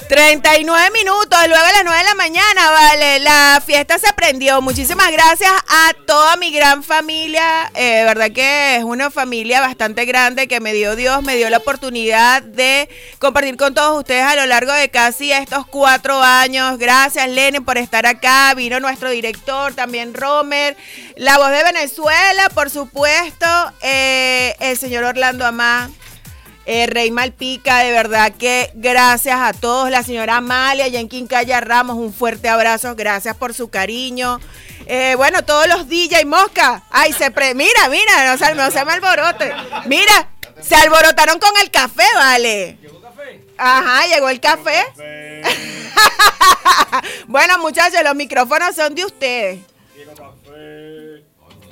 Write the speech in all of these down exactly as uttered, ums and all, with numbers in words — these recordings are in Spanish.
treinta y nueve minutos, luego a las nueve de la mañana, vale, la fiesta se prendió. Muchísimas gracias a toda mi gran familia, eh, verdad que es una familia bastante grande que me dio Dios, me dio la oportunidad de compartir con todos ustedes a lo largo de casi estos cuatro años. Gracias, Lenny, por estar acá. Vino nuestro director, también Romer, la voz de Venezuela, por supuesto, eh, el señor Orlando Amá. Eh, Rey Malpica, de verdad que gracias a todos, la señora Amalia y en Quincaya Ramos, un fuerte abrazo, gracias por su cariño. Eh, bueno, todos los D J Mosca, ay, se pre, mira, mira, no se, no se me alborote, mira, se alborotaron con el café, vale. ¿Llegó café? Ajá, llegó el café. café. Bueno, muchachos, los micrófonos son de ustedes. Llegó café.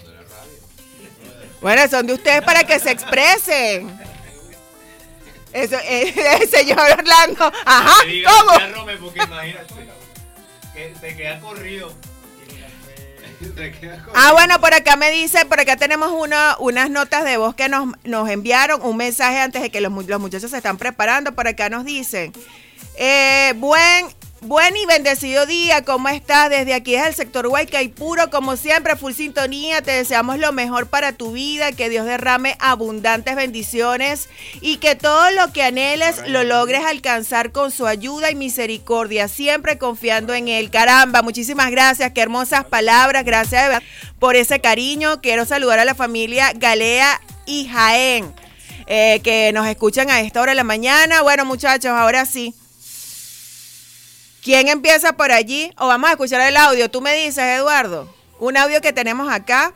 Bueno, son de ustedes para que se expresen. Eso, eh, el señor Orlando. Ajá, ¿cómo? Rome, porque imagínate, que te queda corrido. Te queda corrido. Ah, bueno, por acá me dice, por acá tenemos una, unas notas de voz que nos, nos enviaron, un mensaje antes de que los, los muchachos se están preparando. Por acá nos dicen, eh, buen... Buen y bendecido día, ¿cómo estás? Desde aquí es el sector Huaycaipuro, como siempre, full sintonía, te deseamos lo mejor para tu vida, que Dios derrame abundantes bendiciones y que todo lo que anheles lo logres alcanzar con su ayuda y misericordia, siempre confiando en Él. Caramba, muchísimas gracias, qué hermosas palabras, gracias de verdad por ese cariño. Quiero saludar a la familia Galea y Jaén, eh, que nos escuchan a esta hora de la mañana. Bueno, muchachos, ahora sí. ¿Quién empieza por allí? O vamos a escuchar el audio. Tú me dices, Eduardo, un audio que tenemos acá.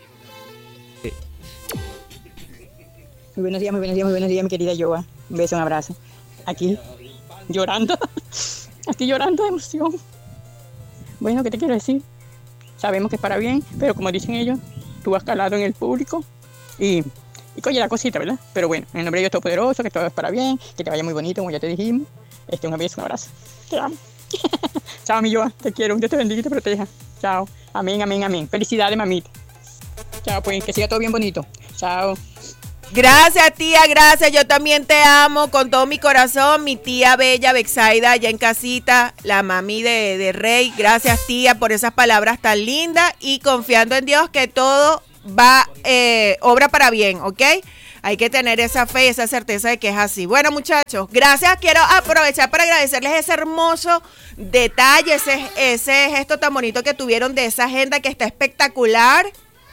Muy buenos días, muy buenos días, muy buenos días, mi querida Yoa. Un beso, un abrazo. Aquí, llorando. Estoy llorando de emoción. Bueno, ¿qué te quiero decir? Sabemos que es para bien, pero como dicen ellos, tú has calado en el público y, y coye la cosita, ¿verdad? Pero bueno, en el nombre de Dios Todopoderoso, que todo es para bien, que te vaya muy bonito, como ya te dijimos. Este, un beso, un abrazo. Te amo. Chao, mi Yoa, te quiero, Dios te bendiga y te proteja. Chao, amén, amén, amén. Felicidades, mamita. Chao, pues, que siga todo bien bonito. Chao. Gracias, tía, gracias. Yo también te amo con todo mi corazón. Mi tía bella, Bexaida, allá en casita, la mami de, de Rey. Gracias, tía, por esas palabras tan lindas y confiando en Dios que todo va, eh, obra para bien, ¿ok? Hay que tener esa fe y esa certeza de que es así. Bueno, muchachos, gracias. Quiero aprovechar para agradecerles ese hermoso detalle, ese, ese gesto tan bonito que tuvieron de esa agenda que está espectacular.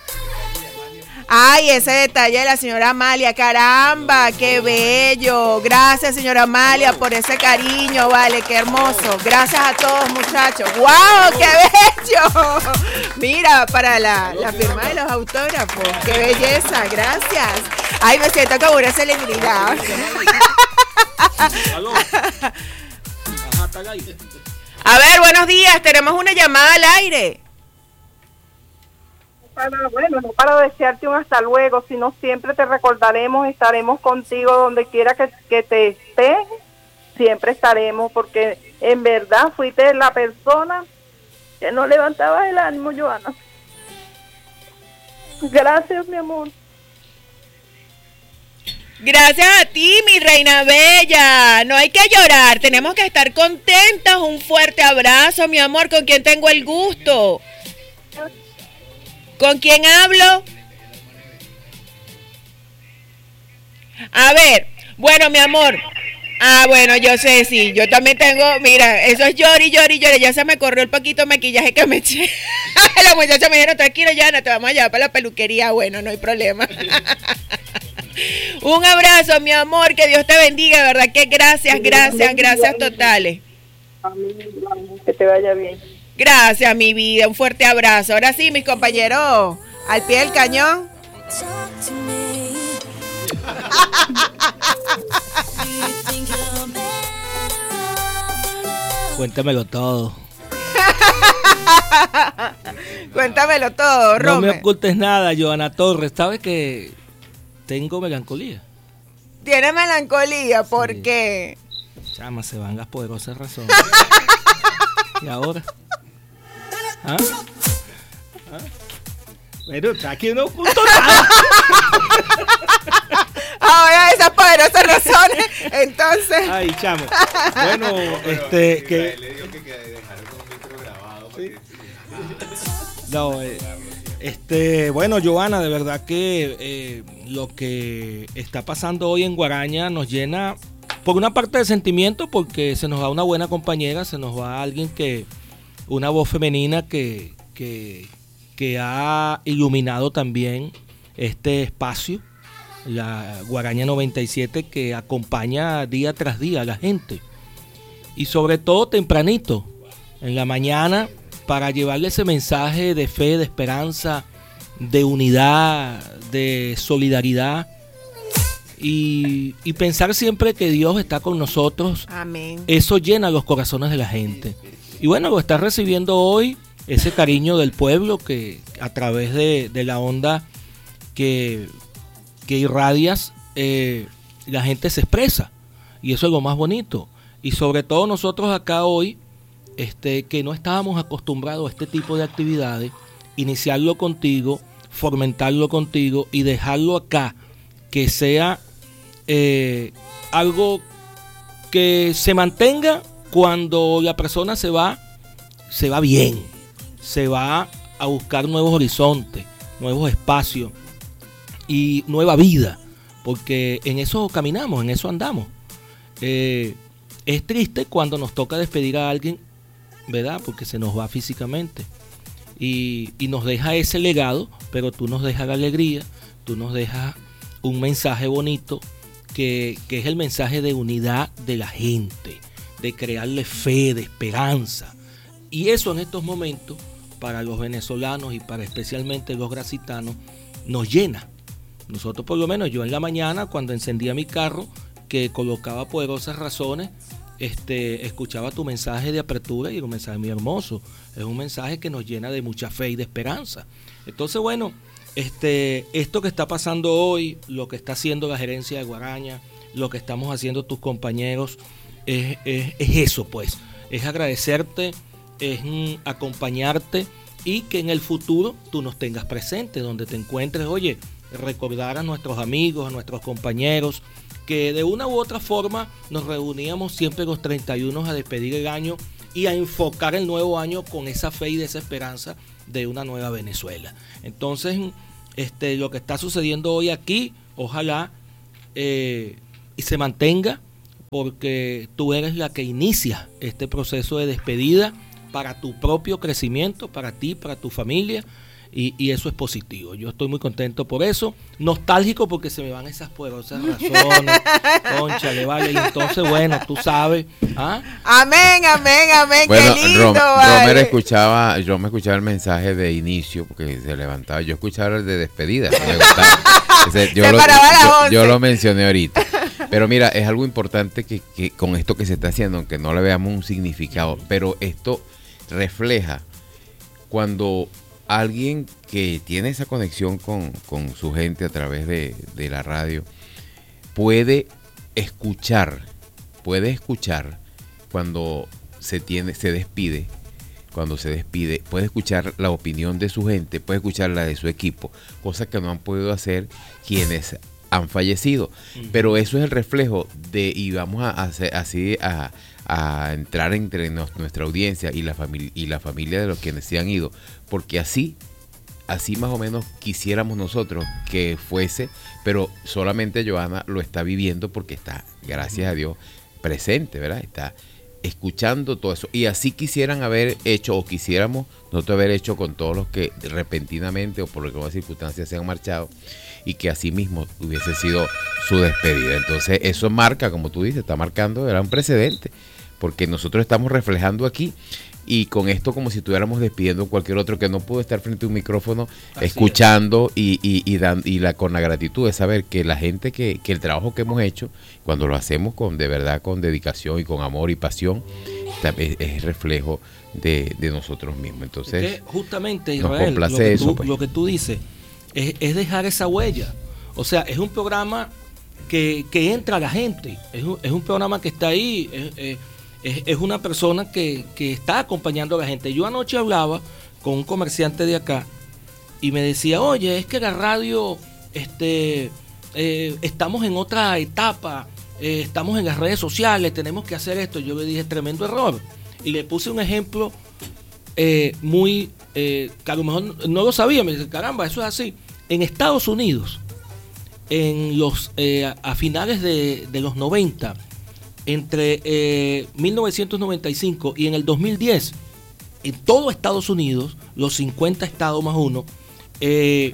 Ay, ese detalle de la señora Amalia, caramba, qué bello. Gracias, señora Amalia, por ese cariño, vale, qué hermoso. Gracias a todos, muchachos. ¡Wow, qué bello! Mira, para la, la firma de los autógrafos, qué belleza, gracias. Ay, me siento como una celebridad. A ver, buenos días, tenemos una llamada al aire. Para, bueno, no para desearte un hasta luego, sino siempre te recordaremos, estaremos contigo donde quiera que, que te estés, siempre estaremos, porque en verdad fuiste la persona que no levantabas el ánimo, Joana. Gracias, mi amor. Gracias a ti, mi reina bella. No hay que llorar, tenemos que estar contentas. Un fuerte abrazo, mi amor. ¿Con quién tengo el gusto? ¿Con quién hablo? A ver, bueno, mi amor. Ah, bueno, yo sé, sí, yo también tengo, mira, eso es llori, llori, llori, ya se me corrió el poquito maquillaje que me eché. Los muchachos me dijeron, tranquilo, Yana, te vamos a llevar para la peluquería. Bueno, no hay problema. Un abrazo, mi amor, que Dios te bendiga, de verdad que gracias, gracias, gracias totales. Que te vaya bien. Gracias, mi vida, un fuerte abrazo. Ahora sí, mis compañeros, al pie del cañón. Cuéntamelo todo. Cuéntamelo todo, Rome. No me ocultes nada, Joana Torres. ¿Sabes que tengo melancolía? ¿Tienes melancolía? ¿Por Sí. qué? Chama, se van las poderosas razones. ¿Y ahora? ¿Ah? ¿Ah? Bueno, aquí no oculto nada. Ahora esas poderosas razones, entonces. Ay, chamo. Bueno, este que le digo que dejaron un micro grabado. ¿Sí? No, eh, este, bueno, Johanna, de verdad que eh, lo que está pasando hoy en Guaraña nos llena, por una parte, de sentimiento, porque se nos va una buena compañera, se nos va alguien que, una voz femenina que, que, que ha iluminado también este espacio, la Guaraña noventa y siete, que acompaña día tras día a la gente, y sobre todo tempranito, en la mañana, para llevarle ese mensaje de fe, de esperanza, de unidad, de solidaridad, y, y pensar siempre que Dios está con nosotros. Amén. Eso llena los corazones de la gente. Y bueno, lo estás recibiendo hoy, ese cariño del pueblo que a través de, de la onda que, que irradias, eh, la gente se expresa, y eso es lo más bonito. Y sobre todo nosotros acá hoy, Este, que no estábamos acostumbrados a este tipo de actividades, iniciarlo contigo, fomentarlo contigo y dejarlo acá, que sea eh, algo que se mantenga cuando la persona se va, se va bien, se va a buscar nuevos horizontes, nuevos espacios y nueva vida, porque en eso caminamos, en eso andamos. Eh, es triste cuando nos toca despedir a alguien, ¿verdad? Porque se nos va físicamente y, y nos deja ese legado, pero tú nos dejas la alegría, tú nos dejas un mensaje bonito que, que es el mensaje de unidad de la gente, de crearle fe, de esperanza, y eso en estos momentos para los venezolanos y para especialmente los gracitanos nos llena. Nosotros, por lo menos yo en la mañana, cuando encendía mi carro, que colocaba poderosas razones, Este, escuchaba tu mensaje de apertura y es un mensaje muy hermoso, es un mensaje que nos llena de mucha fe y de esperanza. Entonces, bueno, este, esto que está pasando hoy, lo que está haciendo la gerencia de Guaraña, lo que estamos haciendo tus compañeros, es, es, es eso, pues, es agradecerte, es mm, acompañarte, y que en el futuro tú nos tengas presente donde te encuentres. Oye, recordar a nuestros amigos, a nuestros compañeros, que de una u otra forma nos reuníamos siempre los treinta y uno a despedir el año y a enfocar el nuevo año con esa fe y esa esperanza de una nueva Venezuela. Entonces, este, lo que está sucediendo hoy aquí, ojalá eh, y se mantenga, porque tú eres la que inicia este proceso de despedida para tu propio crecimiento, para ti, para tu familia. Y, y eso es positivo. Yo estoy muy contento por eso. Nostálgico porque se me van esas poderosas razones. Cónchale, vale. Y entonces, bueno, tú sabes. ¿Ah? Amén, amén, amén. Bueno, qué lindo, Rom, vale. Romer escuchaba, yo me escuchaba el mensaje de inicio porque se levantaba. Yo escuchaba el de despedida. Me gustaba. Ese, yo, se lo, paraba a las yo, once. yo lo mencioné ahorita. Pero mira, es algo importante que, que con esto que se está haciendo, aunque no le veamos un significado, pero esto refleja cuando alguien que tiene esa conexión con, con su gente a través de, de la radio puede escuchar, puede escuchar cuando se tiene, se despide, cuando se despide, puede escuchar la opinión de su gente, puede escuchar la de su equipo, cosas que no han podido hacer quienes han fallecido. Uh-huh. Pero eso es el reflejo de, y vamos a hacer así a, a entrar entre nos, nuestra audiencia y la familia y la familia de los quienes se han ido, porque así así más o menos quisiéramos nosotros que fuese, pero solamente Johanna lo está viviendo porque está, gracias a Dios, presente, ¿verdad? Está escuchando todo eso, y así quisieran haber hecho, o quisiéramos nosotros haber hecho con todos los que repentinamente o por alguna circunstancia se han marchado, y que así mismo hubiese sido su despedida. Entonces eso marca, como tú dices, está marcando, era un precedente, porque nosotros estamos reflejando aquí, y con esto como si estuviéramos despidiendo a cualquier otro que no pudo estar frente a un micrófono así escuchando y, y, y, dan, y la, con la gratitud de saber que la gente, que, que el trabajo que hemos hecho, cuando lo hacemos con de verdad, con dedicación y con amor y pasión, es, es reflejo de, de nosotros mismos. Entonces, porque justamente, Israel, nos complace lo que eso, tú, pues. lo que tú dices es, es dejar esa huella. O sea, es un programa que, que entra a la gente, es un, es un programa que está ahí, es, es, Es, es una persona que, que está acompañando a la gente. Yo anoche hablaba con un comerciante de acá y me decía, oye, es que la radio este, eh, estamos en otra etapa, eh, estamos en las redes sociales, tenemos que hacer esto. Yo le dije, tremendo error. Y le puse un ejemplo eh, muy, eh, que a lo mejor no lo sabía, me dice, caramba, eso es así. En Estados Unidos, en los eh, a finales de, de los noventa, entre eh, mil novecientos noventa y cinco y en el dos mil diez, en todo Estados Unidos, los cincuenta estados más uno, eh,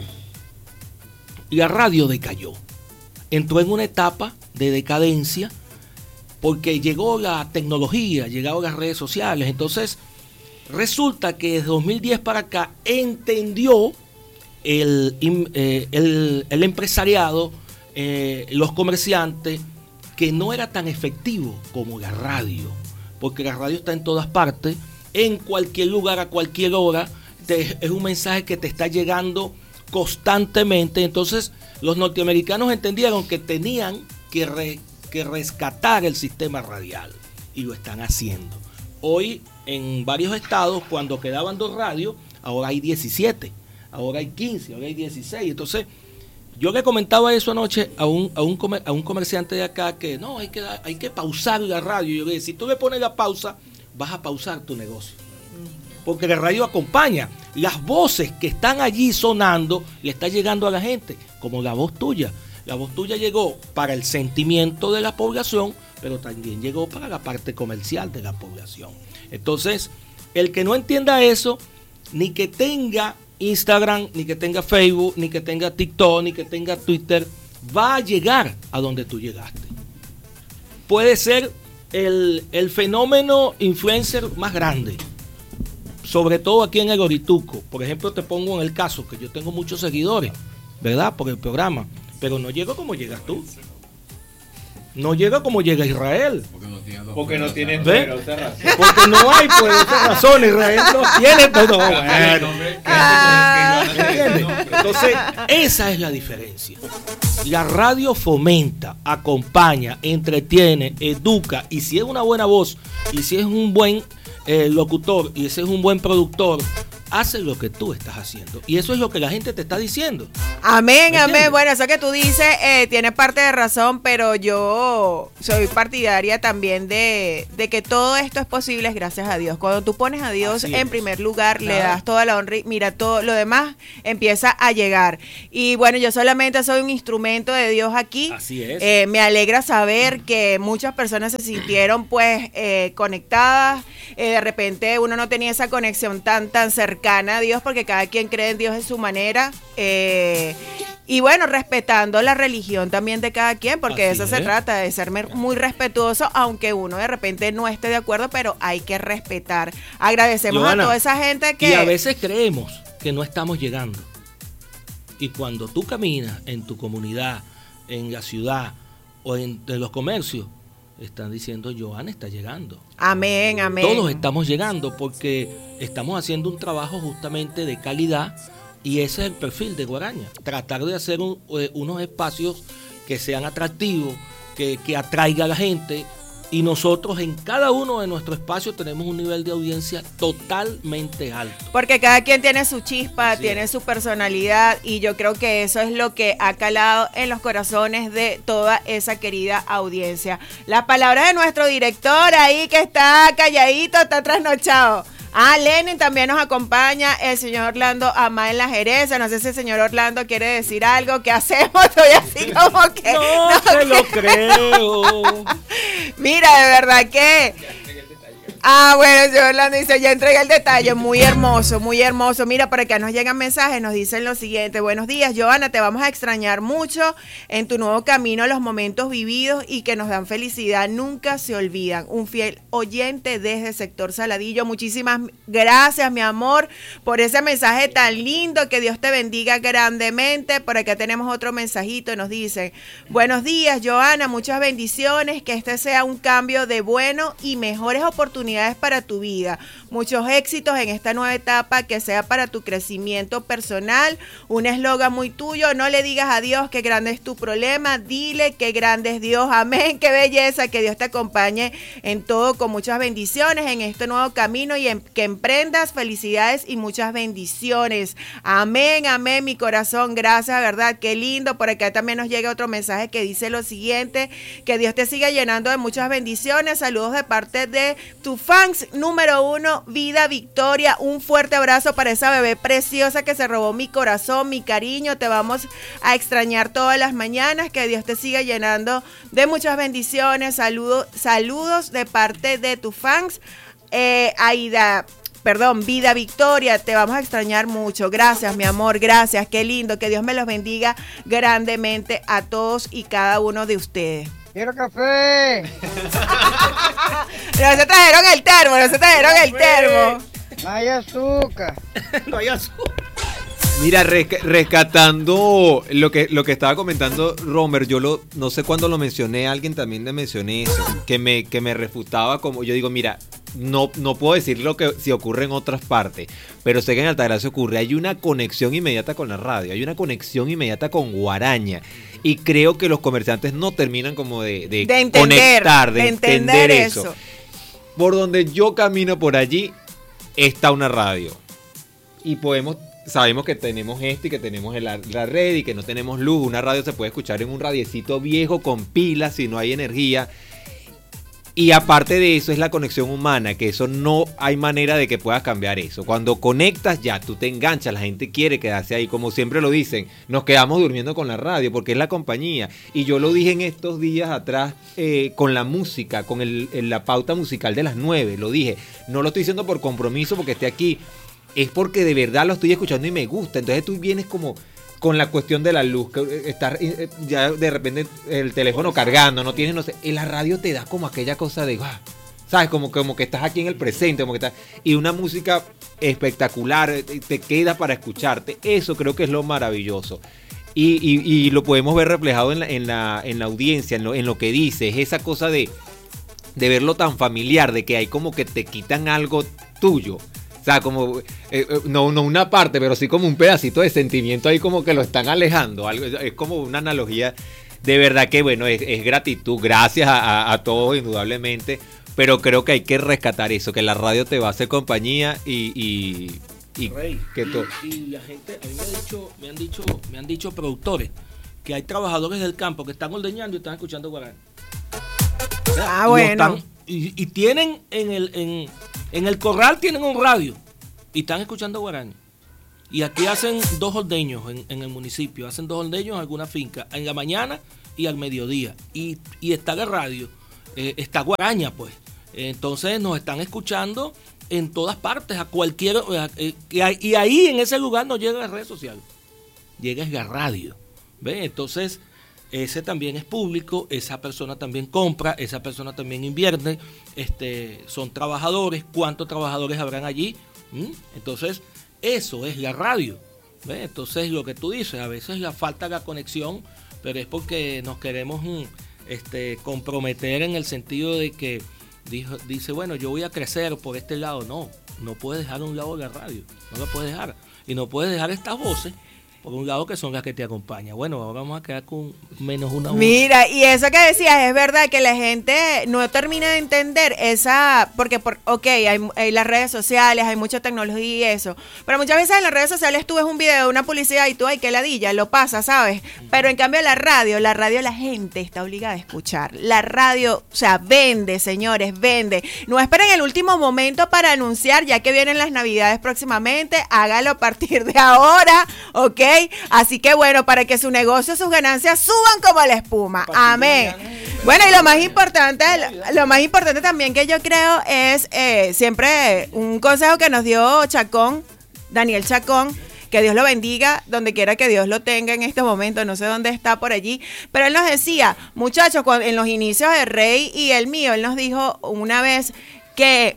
la radio decayó. Entró en una etapa de decadencia porque llegó la tecnología, llegaron las redes sociales. Entonces, resulta que desde dos mil diez para acá entendió el, eh, el, el empresariado, eh, los comerciantes, que no era tan efectivo como la radio, porque la radio está en todas partes, en cualquier lugar, a cualquier hora, te, es un mensaje que te está llegando constantemente. Entonces, los norteamericanos entendieron que tenían que, re, que rescatar el sistema radial, y lo están haciendo. Hoy, en varios estados, cuando quedaban dos radios, ahora hay diecisiete, ahora hay quince, ahora hay dieciséis. Entonces, yo le comentaba eso anoche a un, a un, comer, a un comerciante de acá, que no, hay que, hay que pausar la radio. Yo le dije, si tú le pones la pausa, vas a pausar tu negocio. Porque la radio acompaña. Las voces que están allí sonando le está llegando a la gente, como la voz tuya. La voz tuya llegó para el sentimiento de la población, pero también llegó para la parte comercial de la población. Entonces, el que no entienda eso, ni que tenga Instagram, ni que tenga Facebook, ni que tenga TikTok, ni que tenga Twitter, va a llegar a donde tú llegaste. Puede ser el, el fenómeno influencer más grande, sobre todo aquí en el Orituco. Por ejemplo, te pongo en el caso que yo tengo muchos seguidores, ¿verdad? Por el programa, pero no llego como llegas tú. No llega como llega Israel. Porque no tiene ¿Ve? dos razones. Porque no hay pues otra razón. Israel no tiene, pero bueno. Ah. ¿Entiendes? Entonces, esa es la diferencia. La radio fomenta, acompaña, entretiene, educa, y si es una buena voz, y si es un buen eh, locutor, y si es un buen productor, hace lo que tú estás haciendo. Y eso es lo que la gente te está diciendo. Amén, amén. Bueno, eso que tú dices eh, tiene parte de razón, pero yo soy partidaria también de, de que todo esto es posible gracias a Dios. Cuando tú pones a Dios Así en es. primer lugar, Claro. le das toda la honra y mira, todo lo demás empieza a llegar. Y bueno, yo solamente soy un instrumento de Dios aquí. Así es. Eh, me alegra saber que muchas personas se sintieron pues eh, conectadas. Eh, de repente uno no tenía esa conexión tan, tan cercana a Dios, porque cada quien cree en Dios de su manera. Eh, y bueno, respetando la religión también de cada quien, porque de Así eso se es. trata, de ser mer- muy respetuoso, aunque uno de repente no esté de acuerdo, pero hay que respetar. Agradecemos Johanna, a toda esa gente que... Y a veces creemos que no estamos llegando. Y cuando tú caminas en tu comunidad, en la ciudad o en, en los comercios, están diciendo, Johanna está llegando. Amén, amén. Todos estamos llegando porque estamos haciendo un trabajo justamente de calidad, y ese es el perfil de Guaraña. Tratar de hacer un, eh, unos espacios que sean atractivos, que, que atraiga a la gente, y nosotros en cada uno de nuestros espacios tenemos un nivel de audiencia totalmente alto. Porque cada quien tiene su chispa, Así tiene es. su personalidad, y yo creo que eso es lo que ha calado en los corazones de toda esa querida audiencia. Las palabras de nuestro director ahí, que está calladito, está trasnochado. Ah, Lenin también nos acompaña, el señor Orlando Amá en la Jerez. No sé si el señor Orlando quiere decir algo. ¿Qué hacemos? Estoy así como que... No, no, te que- lo creo. Mira, de verdad que... Ah, bueno, el señor Orlando dice, ya entrega el detalle, muy hermoso, muy hermoso. Mira, por acá nos llegan mensajes, nos dicen lo siguiente: buenos días, Johanna, te vamos a extrañar mucho en tu nuevo camino, los momentos vividos y que nos dan felicidad, nunca se olvidan. Un fiel oyente desde el sector Saladillo. Muchísimas gracias, mi amor, por ese mensaje tan lindo, que Dios te bendiga grandemente. Por acá tenemos otro mensajito, nos dicen, buenos días, Johanna, muchas bendiciones, que este sea un cambio de bueno y mejores oportunidades oportunidades para tu vida, muchos éxitos en esta nueva etapa, que sea para tu crecimiento personal. Un eslogan muy tuyo: no le digas a Dios qué grande es tu problema, dile qué grande es Dios. Amén, qué belleza, que Dios te acompañe en todo, con muchas bendiciones en este nuevo camino y en, que emprendas. Felicidades y muchas bendiciones. Amén, amén, mi corazón, gracias, verdad, qué lindo. Por acá también nos llega otro mensaje que dice lo siguiente: que Dios te siga llenando de muchas bendiciones. Saludos de parte de tu fans número uno, Vida Victoria. Un fuerte abrazo para esa bebé preciosa que se robó mi corazón, mi cariño. Te vamos a extrañar todas las mañanas. Que Dios te siga llenando de muchas bendiciones. Saludos, saludos de parte de tu fans, eh, Aida. Perdón, Vida Victoria, te vamos a extrañar mucho. Gracias, mi amor, gracias, qué lindo. Que Dios me los bendiga grandemente a todos y cada uno de ustedes. ¡Quiero café! No se trajeron el termo, no se trajeron el termo. No hay azúcar. No hay azúcar. Mira, resc- rescatando lo que, lo que estaba comentando Romer, yo lo, no sé cuándo lo mencioné, alguien también le mencioné eso, que me, que me refutaba, como yo digo, mira, no, no puedo decir lo que si ocurre en otras partes, pero sé que en Altagracia ocurre, hay una conexión inmediata con la radio, hay una conexión inmediata con Guaraña, y creo que los comerciantes no terminan como de, de, de entender, conectar, de, de entender, entender eso. eso. Por donde yo camino por allí, está una radio, y podemos... Sabemos que tenemos esto y que tenemos la, la red y que no tenemos luz. Una radio se puede escuchar en un radiecito viejo con pilas si no hay energía. Y aparte de eso es la conexión humana, que eso no hay manera de que puedas cambiar eso. Cuando conectas ya, tú te enganchas, la gente quiere quedarse ahí. Como siempre lo dicen, nos quedamos durmiendo con la radio porque es la compañía. Y yo lo dije en estos días atrás eh, con la música, con el, el, la pauta musical de las nueve. Lo dije, no lo estoy diciendo por compromiso porque esté aquí. Es porque de verdad lo estoy escuchando y me gusta. Entonces tú vienes como con la cuestión de la luz, que estar ya de repente el teléfono cargando, no tienes, no sé, en la radio te da como aquella cosa de, ah, ¿sabes? Como, como que estás aquí en el presente, como que estás, y una música espectacular, te queda para escucharte. Eso creo que es lo maravilloso. Y, y, y lo podemos ver reflejado en la, en la, en la audiencia, en lo, en lo que dices, esa cosa de, de verlo tan familiar, de que hay como que te quitan algo tuyo. O sea, como, eh, no, no una parte, pero sí como un pedacito de sentimiento ahí como que lo están alejando. Algo, es como una analogía. De verdad que, bueno, es, es gratitud. Gracias a, a, a todos, indudablemente. Pero creo que hay que rescatar eso, que la radio te va a hacer compañía y... y, y Rey, que to- y, y la gente, a mí me han dicho, me han dicho, me han dicho productores que hay trabajadores del campo que están ordeñando y están escuchando guaraní. Ah, Y bueno. están- y, y tienen en el, en, en el corral tienen un radio y están escuchando guaraní. Y aquí hacen dos ordeños en, en el municipio, hacen dos ordeños en alguna finca, en la mañana y al mediodía. Y, y está la radio, eh, está Guaraña, pues. Entonces nos están escuchando en todas partes, a cualquier... Eh, eh, y ahí en ese lugar no llega la red social, llega es la radio. ¿Ves? Entonces... ese también es público, esa persona también compra, esa persona también invierte, este, son trabajadores, ¿cuántos trabajadores habrán allí? ¿Mm? Entonces, eso es la radio. ¿Ves? Entonces, lo que tú dices, a veces la falta la conexión, pero es porque nos queremos mm, este, comprometer en el sentido de que dijo, dice, bueno, yo voy a crecer por este lado. No, no puedes dejar a un lado la radio, no la puedes dejar. Y no puedes dejar estas voces por un lado, que son las que te acompañan. Bueno, ahora vamos a quedar con menos una voz. Mira, y eso que decías, es verdad que la gente no termina de entender esa, porque, por, ok, hay, hay las redes sociales, hay mucha tecnología y eso, pero muchas veces en las redes sociales tú ves un video de una publicidad y tú, ay, qué ladilla, lo pasa, ¿sabes? Pero en cambio la radio, la radio la gente está obligada a escuchar. La radio, o sea, vende, señores, vende. No esperen el último momento para anunciar, ya que vienen las navidades próximamente, hágalo a partir de ahora, ¿ok? Así que bueno, para que su negocio, sus ganancias suban como la espuma. Amén. Bueno, y lo más importante, lo más importante también que yo creo es eh, siempre un consejo que nos dio Chacón, Daniel Chacón, que Dios lo bendiga, donde quiera que Dios lo tenga en este momento, no sé dónde está por allí, pero él nos decía, muchachos, cuando, en los inicios de Rey y el mío, él nos dijo una vez que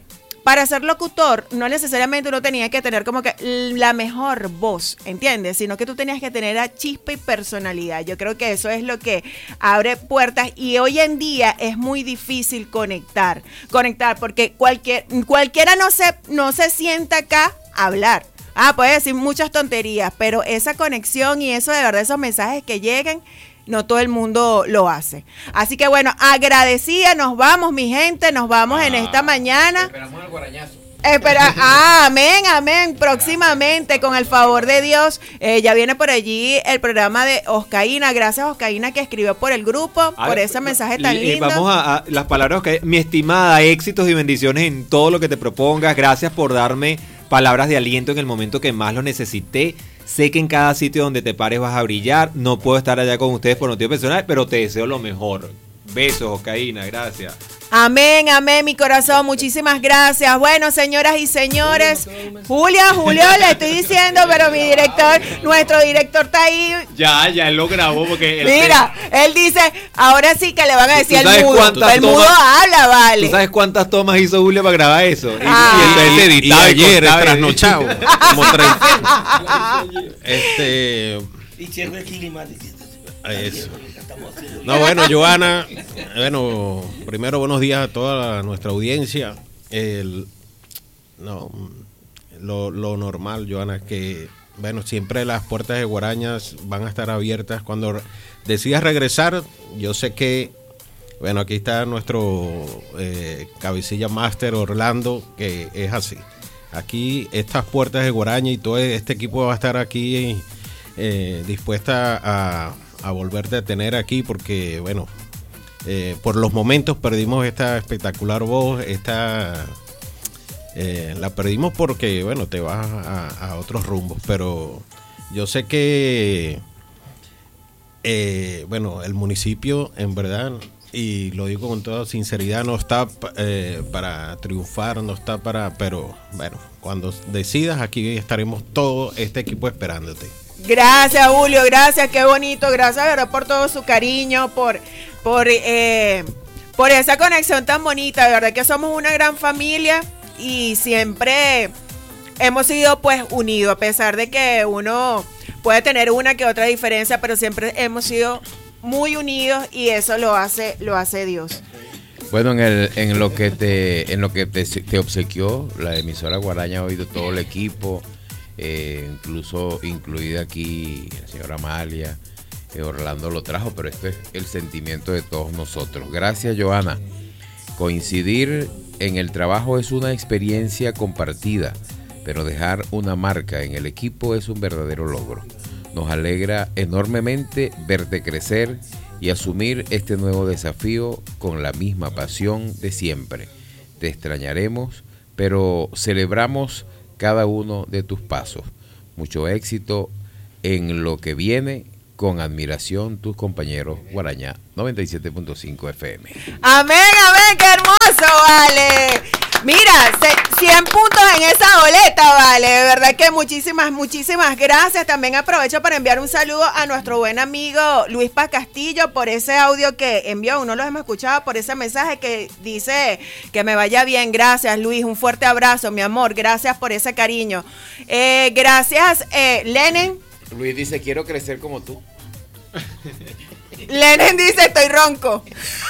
para ser locutor no necesariamente uno tenía que tener como que la mejor voz, ¿entiendes? Sino que tú tenías que tener a chispa y personalidad. Yo creo que eso es lo que abre puertas y hoy en día es muy difícil conectar, conectar porque cualquier, cualquiera no se, no se sienta acá a hablar. Ah, puede decir muchas tonterías, pero esa conexión y eso de verdad, esos mensajes que lleguen, no todo el mundo lo hace. Así que bueno, agradecida, nos vamos, mi gente, nos vamos ah, en esta mañana. Esperamos el guarañazo. Espera, ah, amén, amén. Próximamente, con el favor de Dios, eh, ya viene por allí el programa de Oscaína. Gracias, Oscaína, que escribió por el grupo, a por ver, ese mensaje tan y, lindo. Vamos a, a las palabras que mi estimada, éxitos y bendiciones en todo lo que te propongas. Gracias por darme palabras de aliento en el momento que más lo necesité. Sé que en cada sitio donde te pares vas a brillar. No puedo estar allá con ustedes por motivo personal, pero te deseo lo mejor. Besos, Oscaína, gracias. Amén, amén, mi corazón, muchísimas gracias. Bueno, señoras y señores, Julio, Julio, le estoy diciendo, pero mi director, nuestro director está ahí. Ya, ya, él lo grabó porque... Él Mira, te... él dice, ahora sí que le van a decir el mudo. El mudo tomas, habla, vale. ¿Tú sabes cuántas tomas hizo Julio para grabar eso? Ah. Y, y entonces él editaba y ayer, trasnochado, como treinta. Este... Eso. No, bueno, Joana, bueno, primero buenos días a toda nuestra audiencia. El, no, lo, lo normal, Joana, es que, bueno, siempre las puertas de Guarañas van a estar abiertas. Cuando decidas regresar, yo sé que, bueno, aquí está nuestro eh, cabecilla máster Orlando, que es así. Aquí estas puertas de Guaraña y todo este equipo va a estar aquí eh, dispuesta a... a volverte a tener aquí porque, bueno, eh, por los momentos perdimos esta espectacular voz, esta eh, la perdimos porque, bueno, te vas a, a otros rumbos, pero yo sé que, eh, bueno, el municipio, en verdad, y lo digo con toda sinceridad, no está eh, para triunfar, no está para, pero, bueno, cuando decidas, aquí estaremos todo este equipo esperándote. Gracias, Julio, gracias, qué bonito, gracias, ¿verdad? Por todo su cariño, por, por, eh, por esa conexión tan bonita, de verdad que somos una gran familia y siempre hemos sido pues unidos, a pesar de que uno puede tener una que otra diferencia, pero siempre hemos sido muy unidos y eso lo hace, lo hace Dios. Bueno, en, el, en lo que te, en lo que te, te obsequió la emisora Guaraña, ha oído todo el equipo. Eh, incluso incluida aquí la señora Amalia, eh, Orlando lo trajo, pero esto es el sentimiento de todos nosotros. Gracias, Joana. Coincidir en el trabajo es una experiencia compartida, pero dejar una marca en el equipo es un verdadero logro. Nos alegra enormemente verte crecer y asumir este nuevo desafío con la misma pasión de siempre. Te extrañaremos, pero celebramos cada uno de tus pasos. Mucho éxito en lo que viene. Con admiración, tus compañeros Guaraña noventa y siete punto cinco F M. Amén, amén, qué hermoso, vale. Mira, cien puntos en esa boleta, vale. De verdad que muchísimas, muchísimas gracias. También aprovecho para enviar un saludo a nuestro buen amigo Luis Paz Castillo por ese audio que envió. Uno los hemos escuchado por ese mensaje que dice que me vaya bien. Gracias, Luis. Un fuerte abrazo, mi amor. Gracias por ese cariño. Eh, gracias, eh, Lenen. Luis dice, quiero crecer como tú. Lenen dice, estoy ronco.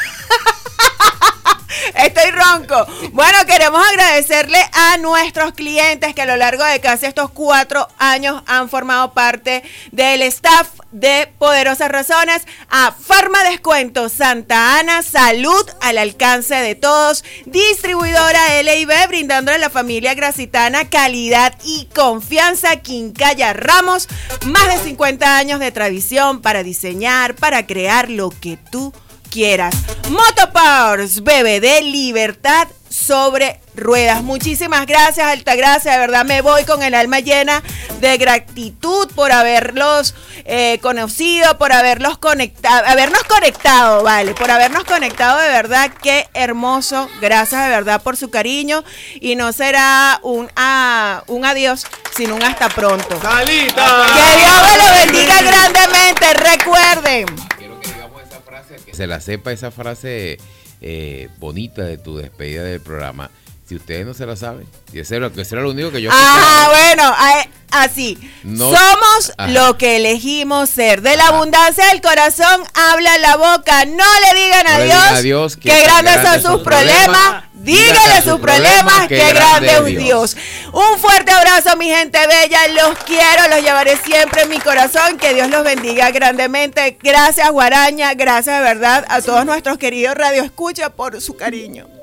Estoy ronco. Bueno, queremos agradecerle a nuestros clientes que a lo largo de casi estos cuatro años han formado parte del staff de Poderosas Razones. A Farma Descuento Santa Ana, salud al alcance de todos. Distribuidora L I B, brindándole a la familia gracitana calidad y confianza. Quincalla Ramos, más de cincuenta años de tradición para diseñar, para crear lo que tú quieras. Motopowers, bebé de libertad sobre ruedas. Muchísimas gracias, Altagracia, de verdad me voy con el alma llena de gratitud por haberlos eh, conocido, por haberlos conectado, habernos conectado, vale, por habernos conectado, de verdad, qué hermoso. Gracias de verdad por su cariño y no será un, ah, un adiós, sino un hasta pronto. ¡Salita! Que Dios me lo bendiga grandemente. Recuerden, que se la sepa esa frase eh, bonita de tu despedida del programa. Si ustedes no se la saben. Y ese era, ese era lo único que yo... Ajá, bueno, a- así. No- Somos Ajá. lo que elegimos ser. De la abundancia del corazón habla la boca. No le digan No a le Dios digan a Dios que que tan grandes grandes son sus sus problemas. problemas. Dígale Dígale a sus problemas que grande es Dios. Un fuerte abrazo, mi gente bella. Los quiero, los llevaré siempre en mi corazón. Que Dios los bendiga grandemente. Gracias, Guaraña. Gracias de verdad a todos nuestros queridos radioescuchas por su cariño.